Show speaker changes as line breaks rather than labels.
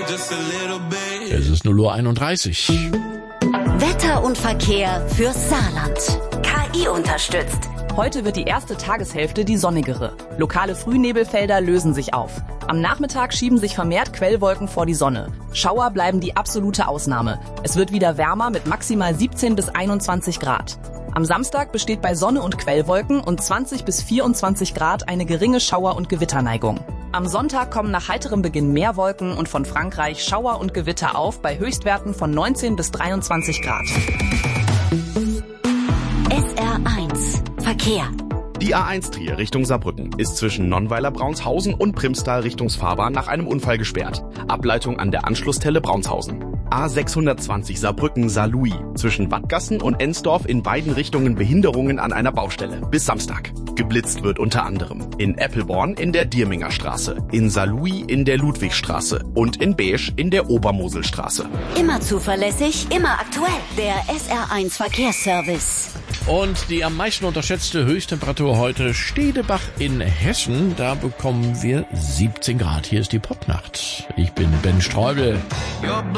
Es ist 0:31 Uhr.
Wetter und Verkehr fürs Saarland. KI unterstützt.
Heute wird die erste Tageshälfte die sonnigere. Lokale Frühnebelfelder lösen sich auf. Am Nachmittag schieben sich vermehrt Quellwolken vor die Sonne. Schauer bleiben die absolute Ausnahme. Es wird wieder wärmer mit maximal 17 bis 21 Grad. Am Samstag besteht bei Sonne und Quellwolken und 20 bis 24 Grad eine geringe Schauer- und Gewitterneigung. Am Sonntag kommen nach heiterem Beginn mehr Wolken und von Frankreich Schauer und Gewitter auf bei Höchstwerten von 19 bis 23 Grad.
SR1 Verkehr.
Die A1 Trier Richtung Saarbrücken ist zwischen Nonnweiler-Braunshausen und Primstal Richtungsfahrbahn nach einem Unfall gesperrt. Ableitung an der Anschlusstelle Braunshausen. A620 Saarbrücken-Saarlouis zwischen Wattgassen und Ensdorf in beiden Richtungen Behinderungen an einer Baustelle. Bis Samstag. Geblitzt wird unter anderem in Eppelborn in der Dierminger Straße, in Saarlouis in der Ludwigstraße und in Beesch in der Obermoselstraße.
Immer zuverlässig, immer aktuell. Der SR1 Verkehrsservice.
Und die am meisten unterschätzte Höchsttemperatur heute Stedebach in Hessen. Da bekommen wir 17 Grad. Hier ist die Popnacht. Ich bin Ben Streubel.